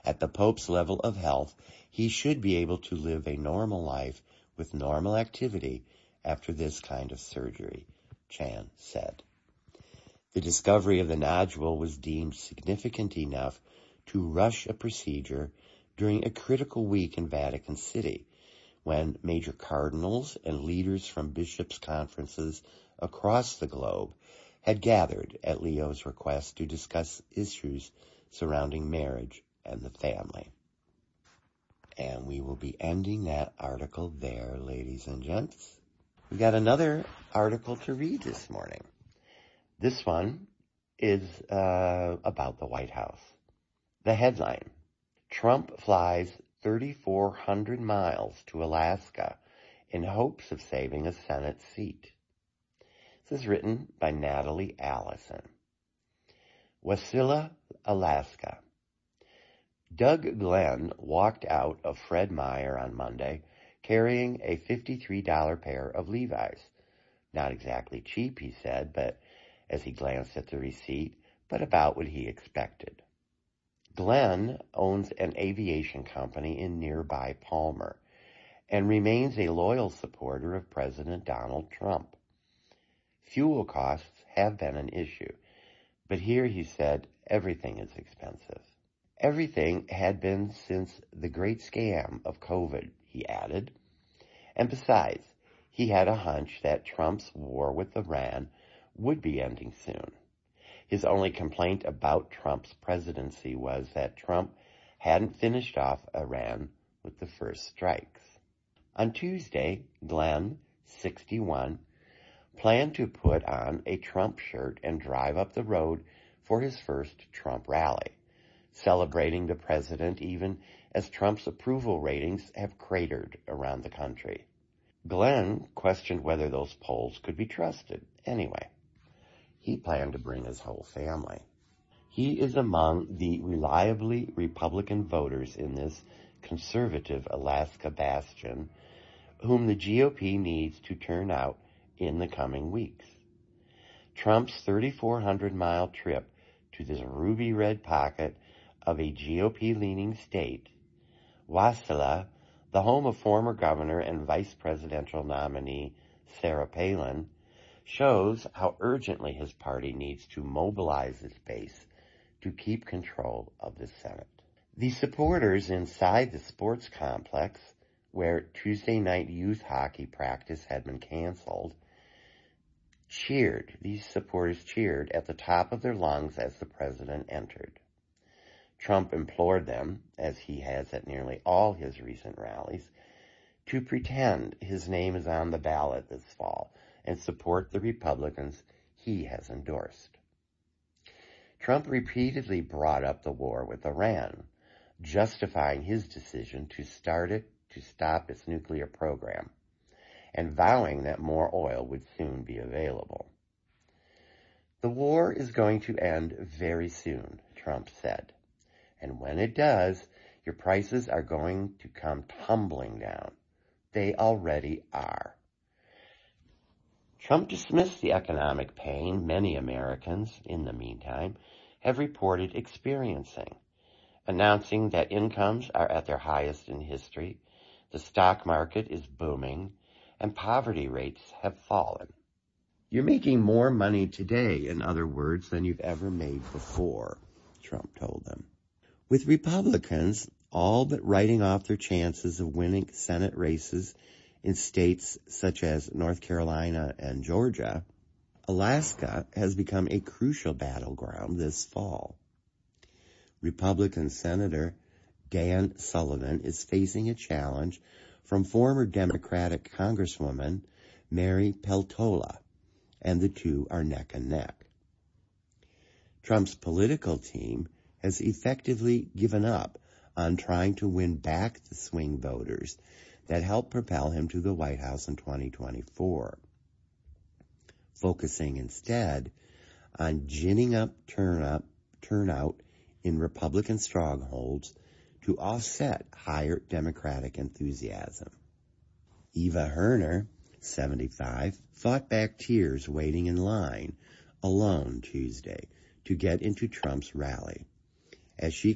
At the Pope's level of health, he should be able to live a normal life with normal activity after this kind of surgery, Chan said. The discovery of the nodule was deemed significant enough to rush a procedure during a critical week in Vatican City, when major cardinals and leaders from bishops' conferences across the globe had gathered at Leo's request to discuss issues surrounding marriage and the family. And we will be ending that article there, ladies and gents. We've got another article to read this morning. This one is about the White House. The headline, Trump flies 3,400 miles to Alaska in hopes of saving a Senate seat. This is written by Natalie Allison. Wasilla, Alaska. Doug Glenn walked out of Fred Meyer on Monday carrying a $53 pair of Levi's. Not exactly cheap, he said, but as he glanced at the receipt, but about what he expected. Glenn owns an aviation company in nearby Palmer and remains a loyal supporter of President Donald Trump. Fuel costs have been an issue, but here, he said, everything is expensive. Everything had been since the great scam of COVID, he added. And besides, he had a hunch that Trump's war with Iran would be ending soon. His only complaint about Trump's presidency was that Trump hadn't finished off Iran with the first strikes. On Tuesday, Glenn, 61, planned to put on a Trump shirt and drive up the road for his first Trump rally, celebrating the president even as Trump's approval ratings have cratered around the country. Glenn questioned whether those polls could be trusted anyway. He planned to bring his whole family. He is among the reliably Republican voters in this conservative Alaska bastion whom the GOP needs to turn out in the coming weeks. Trump's 3,400-mile trip to this ruby red pocket of a GOP-leaning state, Wasilla, the home of former governor and vice presidential nominee Sarah Palin, shows how urgently his party needs to mobilize its base to keep control of the Senate. The supporters inside the sports complex, where Tuesday night youth hockey practice had been canceled, These supporters cheered at the top of their lungs as the president entered. Trump implored them, as he has at nearly all his recent rallies, to pretend his name is on the ballot this fall and support the Republicans he has endorsed. Trump repeatedly brought up the war with Iran, justifying his decision to stop its nuclear program, and vowing that more oil would soon be available. The war is going to end very soon, Trump said, and when it does, your prices are going to come tumbling down. They already are. Trump dismissed the economic pain many Americans, in the meantime, have reported experiencing, announcing that incomes are at their highest in history, the stock market is booming, and poverty rates have fallen. You're making more money today, in other words, than you've ever made before, Trump told them. With Republicans all but writing off their chances of winning Senate races in states such as North Carolina and Georgia, Alaska has become a crucial battleground this fall. Republican Senator Dan Sullivan is facing a challenge from former Democratic Congresswoman Mary Peltola, and the two are neck and neck. Trump's political team has effectively given up on trying to win back the swing voters that helped propel him to the White House in 2024, focusing instead on ginning up turnout in Republican strongholds to offset higher Democratic enthusiasm. Eva Herner, 75, fought back tears waiting in line alone Tuesday to get into Trump's rally, as she